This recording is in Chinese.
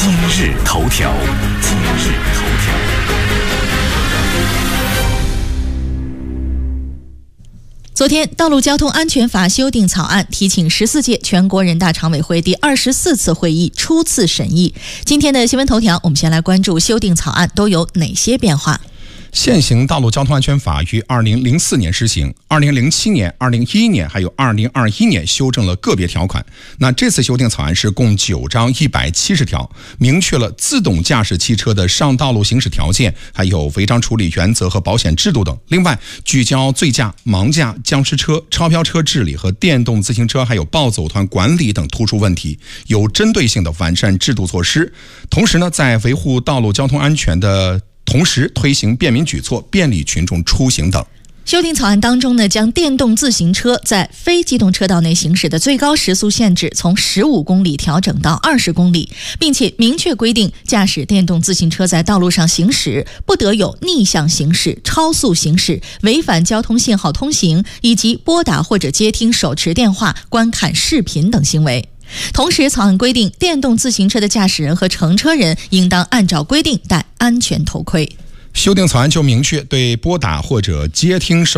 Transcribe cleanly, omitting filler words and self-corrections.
今日头条，今日头条。昨天，道路交通安全法修订草案提请14届全国人大常委会第24次会议初次审议。今天的新闻头条，我们先来关注修订草案都有哪些变化。 现行道路交通安全法于2004年施行，2007年、2011年还有2021年修正了个别条款。那这次修订草案是共9章170条，明确了自动驾驶汽车的上道路行驶条件，还有违章处理原则和保险制度等。另外，聚焦醉驾、盲驾、僵尸车、超标车治理和电动自行车还有暴走团管理等突出问题，有针对性的完善制度措施。同时呢，在维护道路交通安全的同时推行便民举措，便利群众出行等。 修订草案当中呢，将电动自行车在非机动车道内行驶的最高时速限制从15公里调整到20公里，并且明确规定，驾驶电动自行车在道路上行驶不得有逆向行驶、超速行驶、违反交通信号通行以及拨打或者接听手持电话、观看视频等行为。同时，草案规定，电动自行车的驾驶人和乘车人应当按照规定戴安全头盔。 修订草案就明确，对拨打或者接听手